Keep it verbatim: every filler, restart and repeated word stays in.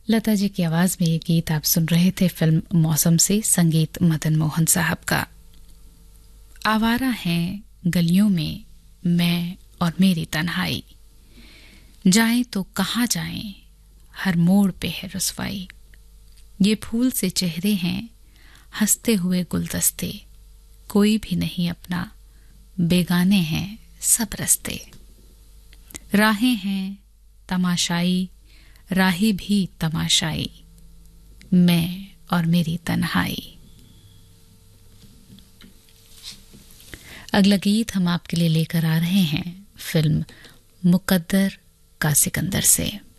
लता जी की आवाज में ये गीत आप सुन रहे थे फिल्म मौसम से, संगीत मदन मोहन साहब का। आवारा हैं गलियों में मैं और मेरी तन्हाई, जाएं तो कहाँ जाएं, हर मोड़ पे है रुसवाई। ये फूल से चेहरे हैं हंसते हुए गुलदस्ते, कोई भी नहीं अपना, बेगाने हैं सब रस्ते। राहें हैं तमाशाई, राही भी तमाशाई, मैं और मेरी तन्हाई। अगला गीत हम आपके लिए लेकर आ रहे हैं फिल्म मुकद्दर का सिकंदर से।